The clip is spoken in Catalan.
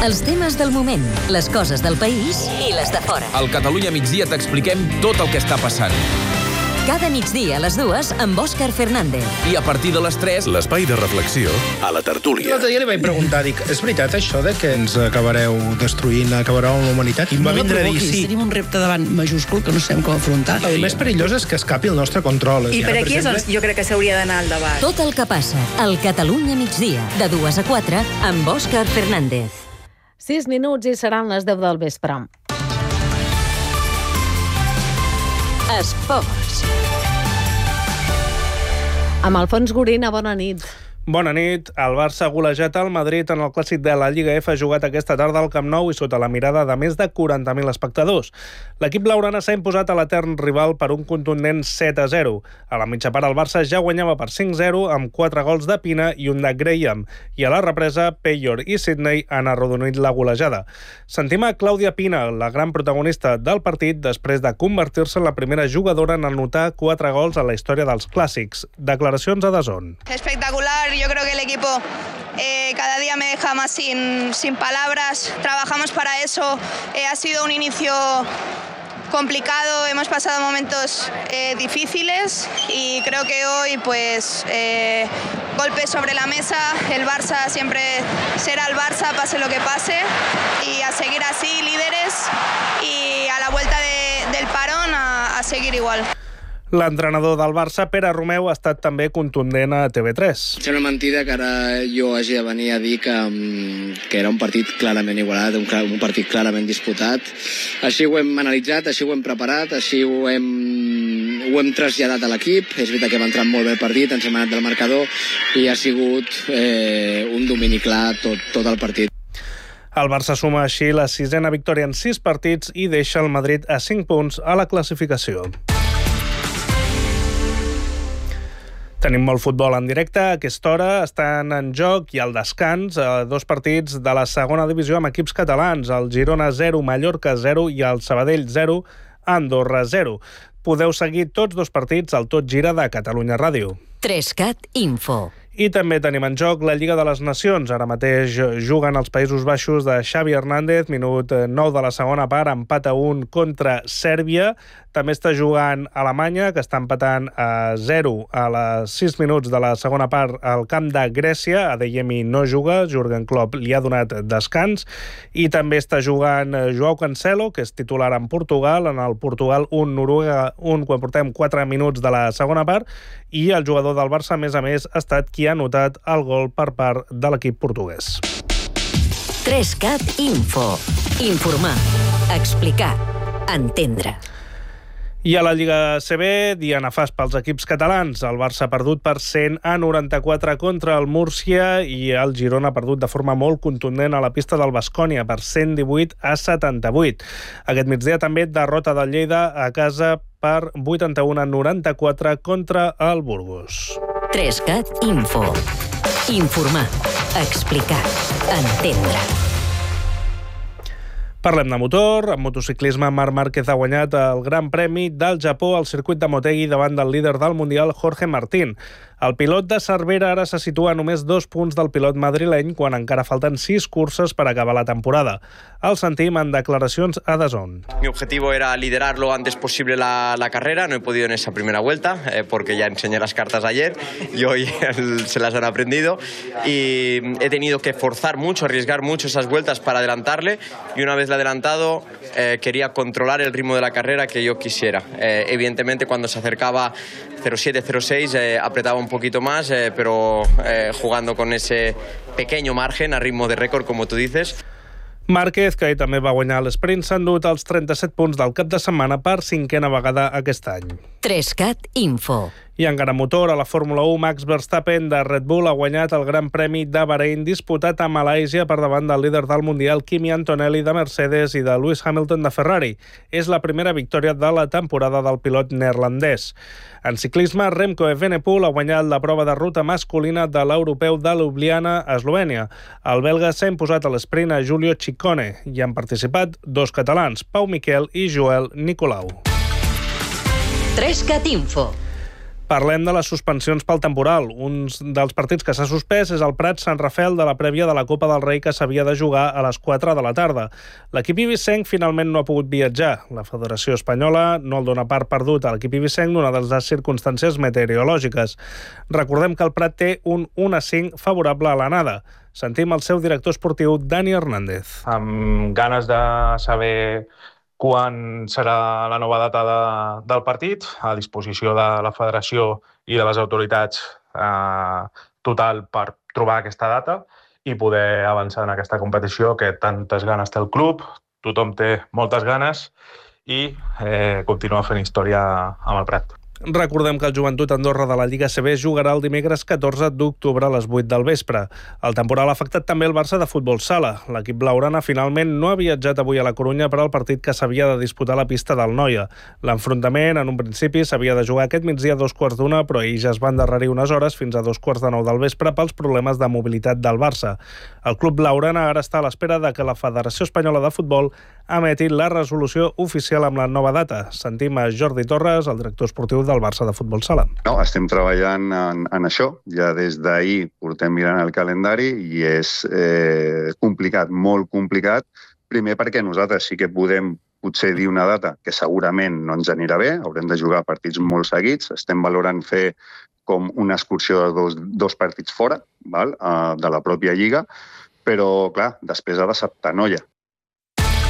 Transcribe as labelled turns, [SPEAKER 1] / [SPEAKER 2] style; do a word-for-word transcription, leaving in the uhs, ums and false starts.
[SPEAKER 1] Els temes del moment, les coses del país i les de fora.
[SPEAKER 2] Al Catalunya migdia t'expliquem tot el que està passant.
[SPEAKER 1] Cada migdia a les dues amb Òscar Fernández.
[SPEAKER 2] I a partir de les tres,
[SPEAKER 3] l'espai de reflexió a la tertúlia.
[SPEAKER 4] L'altre dia li vaig preguntar, dic, és veritat això de que ens acabareu destruint, acabareu amb la humanitat? I em va
[SPEAKER 5] No la
[SPEAKER 4] vindre a dir
[SPEAKER 5] provoquis,
[SPEAKER 4] sí.
[SPEAKER 5] tenim un repte davant majúscul que no sabem com afrontar.
[SPEAKER 4] El més perillós és que escapi el nostre control.
[SPEAKER 6] I per
[SPEAKER 4] Ara,
[SPEAKER 6] aquí és on jo crec que s'hauria d'anar al debat.
[SPEAKER 1] Tot el que passa al Catalunya migdia, de dues a quatre, amb Òscar Fernández.
[SPEAKER 7] Sis minuts i seran les deu del vespre.
[SPEAKER 1] Esports.
[SPEAKER 7] Amb Alfons Gorina, bona nit.
[SPEAKER 8] Bona nit. El Barça ha golejat el Madrid en el clàssic de la Lliga F jugat aquesta tarda al Camp Nou i sota la mirada de més de quaranta mil espectadors. L'equip blaugrana s'ha imposat a l'etern rival per un contundent set a zero. A la mitja part el Barça ja guanyava per cinc a zero amb quatre gols de Pina i un de Graham. I a la represa, Payor i Sidney han arrodonit la golejada. Sentim a Clàudia Pina, la gran protagonista del partit, després de convertir-se en la primera jugadora en anotar quatre gols a la història dels clàssics. Declaracions a D A Z N.
[SPEAKER 9] Espectacular. Yo creo que el equipo eh, cada día me deja más sin, sin palabras. Trabajamos para eso. Eh, ha sido un inicio complicado, hemos pasado momentos eh, difíciles y creo que hoy, pues, eh, golpes sobre la mesa. El Barça siempre será el Barça, pase lo que pase, y a seguir así, líderes, y a la vuelta de, del parón a, a seguir igual.
[SPEAKER 8] L'entrenador del Barça, Pere Romeu, ha estat també contundent a T V tres.
[SPEAKER 10] És una mentida que ara jo hagi de venir a dir que, que era un partit clarament igualat, un, un partit clarament disputat. Així ho hem analitzat, així ho hem preparat, així ho hem, ho hem traslladat a l'equip. És veritat que hem entrat molt bé el partit, ens hem anat del marcador i ha sigut eh, un domini clar tot, tot el partit.
[SPEAKER 8] El Barça suma així la sisena victòria en sis partits i deixa el Madrid a cinc punts a la classificació. Tenim molt futbol en directe. A aquesta hora estan en joc i al descans eh, dos partits de la segona divisió amb equips catalans. El Girona zero, Mallorca zero i el Sabadell zero, Andorra zero. Podeu seguir tots dos partits al Tot Gira de Catalunya Ràdio.
[SPEAKER 1] Trescat Info.
[SPEAKER 8] I també tenim en joc la Lliga de les Nacions. Ara mateix juguen els Països Baixos de Xavi Hernández, minut nou de la segona part, empat a un contra Sèrbia. També està jugant Alemanya, que està empatant a zero a les sis minuts de la segona part al camp de Grècia. Adeyemi no juga, Jürgen Klopp li ha donat descans. I també està jugant Joao Cancelo, que és titular en Portugal, en el Portugal un, Noruega un, quan portem quatre minuts de la segona part. I el jugador del Barça, a més a més, ha estat qui ha anotat el gol per part de l'equip portuguès.
[SPEAKER 1] Trescat Info. Informar, explicar, entendre.
[SPEAKER 8] I a la Lliga C B, dia nefast pels equips catalans. El Barça ha perdut per cent a noranta-quatre contra el Múrcia i el Girona ha perdut de forma molt contundent a la pista del Baskonia per cent divuit a setanta-vuit. Aquest migdia també derrota del Lleida a casa per vuitanta-un a noranta-quatre contra el Burgos.
[SPEAKER 1] Trescat Info. Informar, explicar, entendre.
[SPEAKER 8] Parlem de motor. En motociclisme, Marc Márquez ha guanyat el Gran Premi del Japó al circuit de Motegi davant del líder del Mundial, Jorge Martín. El pilot de Cervera ara se situa a només dos punts del pilot madrileny quan encara falten sis curses per acabar la temporada. El sentim en declaracions a D A Z N.
[SPEAKER 11] Mi objetivo era liderar lo antes posible la, la carrera. No he podido en esa primera vuelta eh, porque ya enseñé las cartas ayer y hoy se las han aprendido. Y he tenido que forzar mucho, arriesgar mucho esas vueltas para adelantarle. Y una vez le he adelantado, eh, quería controlar el ritmo de la carrera que yo quisiera. Eh, evidentemente, cuando se acercaba cero siete cero seis eh, apretaba un poquito más, eh, pero eh, jugando con ese pequeño margen a ritmo de récord, como tú dices.
[SPEAKER 8] Márquez, que també va guanyar l'esprint, s'ha endut els trenta-set punts del cap de setmana per cinquena vegada aquest any.
[SPEAKER 1] Trescat Info.
[SPEAKER 8] I encara motor, a la Fórmula u, Max Verstappen de Red Bull ha guanyat el Gran Premi de Bahrein disputat a Malàisia per davant del líder del Mundial Kimi Antonelli de Mercedes i de Lewis Hamilton de Ferrari. És la primera victòria de la temporada del pilot neerlandès. En ciclisme, Remco Evenepoel ha guanyat la prova de ruta masculina de l'europeu de Ljubljana a Eslovènia. El belga s'ha imposat a l'esprint a Giulio Ciccone i han participat dos catalans, Pau Miquel i Joel Nicolau.
[SPEAKER 1] Trescat Info.
[SPEAKER 8] Parlem de les suspensions pel temporal. Un dels partits que s'ha suspès és el Prat-Sant Rafel de la prèvia de la Copa del Rei que s'havia de jugar a les quatre de la tarda. L'equip ibicenc finalment no ha pogut viatjar. La Federació Espanyola no el dona per perdut a l'equip ibicenc donades les circumstàncies meteorològiques. Recordem que el Prat té un un a cinc favorable a l'anada. Sentim el seu director esportiu, Dani Hernández.
[SPEAKER 12] Amb ganes de saber quan serà la nova data de, del partit, a disposició de la federació i de les autoritats eh, total per trobar aquesta data i poder avançar en aquesta competició que tantes ganes té el club, tothom té moltes ganes i eh, continuar fent història amb el Prat.
[SPEAKER 8] Recordem que el Joventut Andorra de la Lliga A C B jugarà el dimecres catorze d'octubre a les vuit del vespre. El temporal ha afectat també el Barça de futbol sala. L'equip blaugrana finalment no ha viatjat avui a la Corunya per al partit que s'havia de disputar a la pista del Noia. L'enfrontament, en un principi, s'havia de jugar aquest migdia a dos quarts d'una, però ells ja es van endarrerir unes hores fins a dos quarts de nou del vespre pels problemes de mobilitat del Barça. El club blaugrana ara està a l'espera de que la Federació Espanyola de Futbol emeti la resolució oficial amb la nova data. Sentim a Jordi Torres, el director esportiu del Barça de futbol sala.
[SPEAKER 13] No, estem treballant en, en això. Ja des d'ahir portem mirant el calendari i és eh, complicat, molt complicat. Primer perquè nosaltres sí que podem potser dir una data que segurament no ens anirà bé, haurem de jugar partits molt seguits. Estem valorant fer com una excursió de dos, dos partits fora, val? Uh, de la pròpia Lliga, però, clar, després ha de s'adaptar Noia.